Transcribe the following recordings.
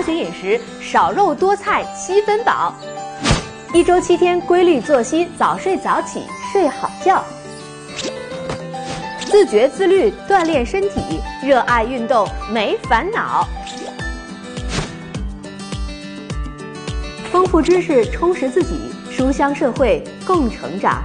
学饮食，少肉多菜7分饱。1周7天规律作息，早睡早起，睡好觉。自觉自律，锻炼身体，热爱运动，没烦恼。丰富知识，充实自己，书香社会，共成长。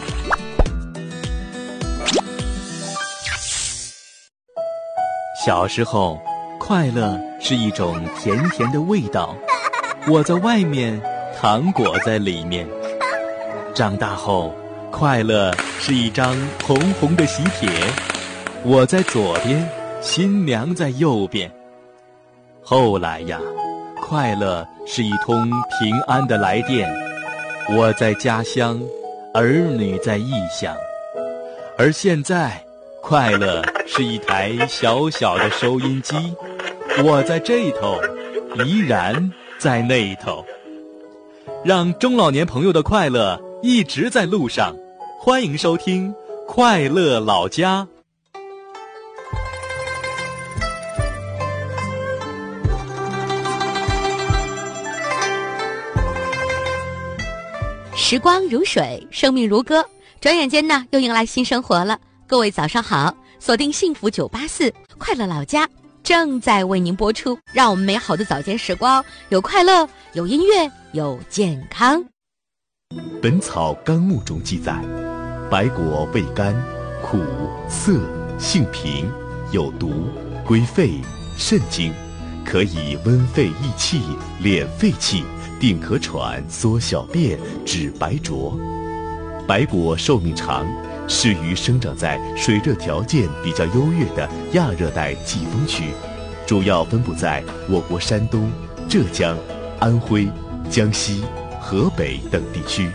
小时候，快乐是一种甜甜的味道，我在外面，糖果在里面。长大后，快乐是一张红红的喜帖，我在左边，新娘在右边。后来呀，快乐是一通平安的来电，我在家乡，儿女在异乡。而现在，快乐是一台小小的收音机，我在这头，依然在那头。让中老年朋友的快乐一直在路上，欢迎收听《快乐老家》。 时光如水，生命如歌，转眼间呢，又迎来新生活了。各位早上好，锁定幸福984快乐老家正在为您播出，让我们美好的早间时光有快乐，有音乐，有健康。 本草纲目中记载，白果味甘，苦涩，性平，有毒，归肺、肾经，可以温肺益气、敛肺气，定咳喘、缩小便、止白浊。白果寿命长，适于生长在水热条件比较优越的亚热带季风区，主要分布在我国山东、浙江、安徽、江西、河北等地区。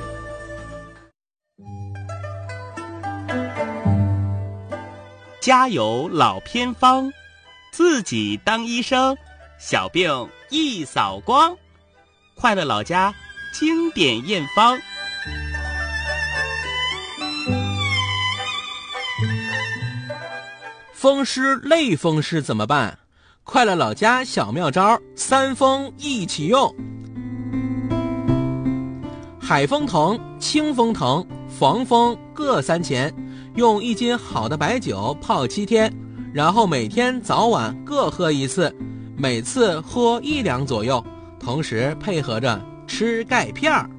家有老偏方，自己当医生，小病一扫光。快乐老家经典验方。 风湿类风湿怎么办？快乐老家小妙招，3风一起用。海风藤、清风藤、防风各3钱，用1斤好的白酒泡7天，然后每天早晚各喝1次，每次喝1两左右，同时配合着吃钙片儿。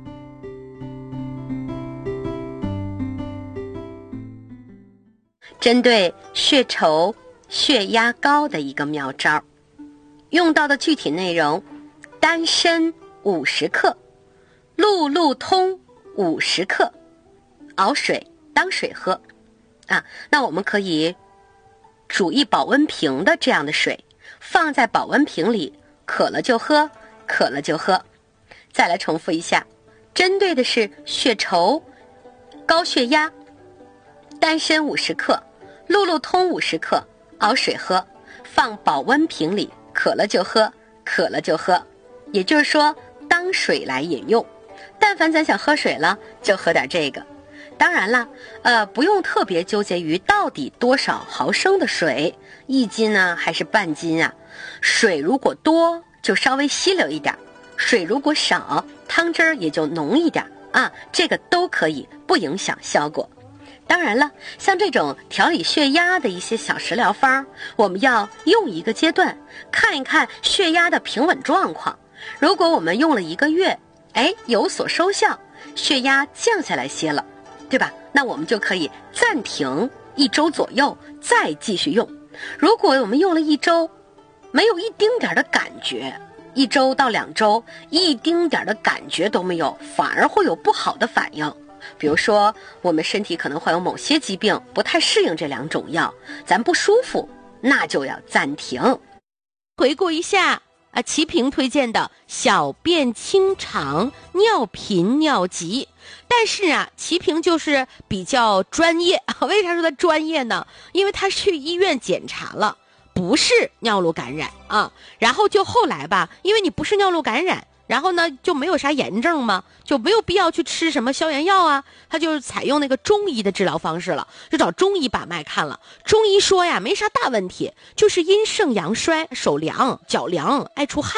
针对血稠、血压高的一个妙招，用到的具体内容：丹参50克，路路通50克，熬水当水喝。那我们可以煮一保温瓶的这样的水，放在保温瓶里，渴了就喝，渴了就喝。再来重复一下，针对的是血稠、高血压，丹参50克。路路通50克，熬水喝，放保温瓶里，渴了就喝，渴了就喝。也就是说，当水来饮用。但凡咱想喝水了，就喝点这个。当然了，不用特别纠结于到底多少毫升的水，1斤呢还是半斤啊？水如果多，就稍微稀溜一点；水如果少，汤汁儿也就浓一点啊。这个都可以，不影响效果。当然了，像这种调理血压的一些小食疗方，我们要用一个阶段，看一看血压的平稳状况。如果我们用了1个月，有所收效，血压降下来些了，对吧？那我们就可以暂停1周左右，再继续用。如果我们用了1周，没有一丁点的感觉，1周到2周，一丁点的感觉都没有，反而会有不好的反应。比如说我们身体可能会有某些疾病不太适应这2种药，咱不舒服，那就要暂停。 回顾一下齐平推荐的小便清肠、尿频尿急。但是齐平就是比较专业。为啥说他专业呢？因为他去医院检查了，不是尿路感染然后就后来吧，因为你不是尿路感染，然后呢就没有啥炎症嘛，就没有必要去吃什么消炎药他就是采用那个中医的治疗方式了，就找中医把脉看了。中医说没啥大问题，就是阴盛阳衰，手凉脚凉，爱出汗，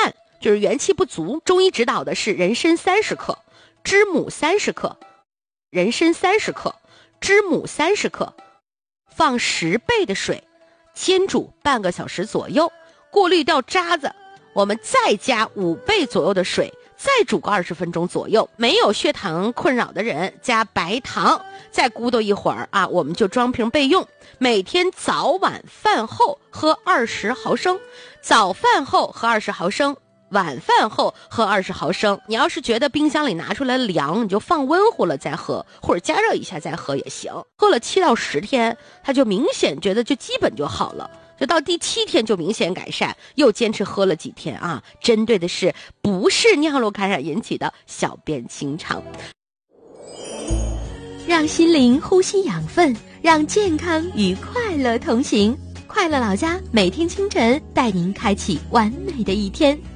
就是元气不足。中医指导的是人参30克，知母30克，人参30克，知母30克，放10倍的水，煎煮半个小时左右，过滤掉渣子，我们再加5倍左右的水，再煮个20分钟左右。没有血糖困扰的人加白糖，再咕嘟一会儿啊，我们就装瓶备用。每天早晚饭后喝20毫升，早饭后喝20毫升，晚饭后喝20毫升。你要是觉得冰箱里拿出来凉，你就放温乎了再喝，或者加热一下再喝也行。喝了7到10天，他就明显觉得就基本就好了。就到第7天就明显改善，又坚持喝了几天啊。针对的是不是尿路感染引起的小便清肠。 让心灵呼吸养分，让健康与快乐同行。快乐老家每天清晨带您开启完美的一天。